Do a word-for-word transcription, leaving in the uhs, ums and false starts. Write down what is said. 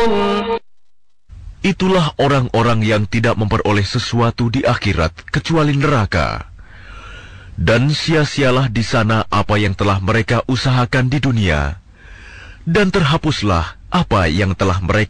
Itulah orang-orang yang tidak memperoleh sesuatu di akhirat kecuali neraka. Dan sia-sialah di sana apa yang telah mereka usahakan di dunia, dan terhapuslah apa yang telah mereka